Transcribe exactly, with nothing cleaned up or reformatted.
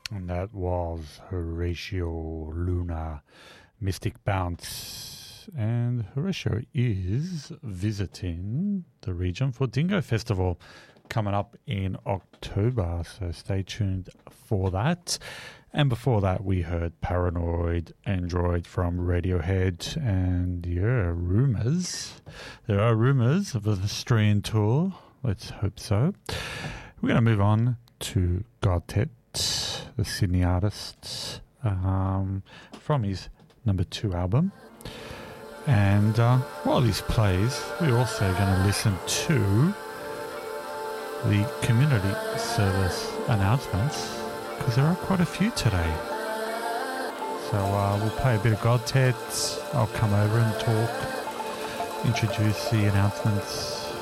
And that was Horatio Luna, Mystic Bounce. And Horatio is visiting the region for Dingo Festival coming up in October, so stay tuned for that. And before that, we heard Paranoid Android from Radiohead, and yeah, rumours. There are rumours of an Australian tour. Let's hope so. We're going to move on to Godtet, the Sydney artist, um, from his number two album. And uh, while this plays, we're also going to listen to the community service announcements, because there are quite a few today. So uh, we'll play a bit of Godtet. I'll come over and talk, introduce the announcements,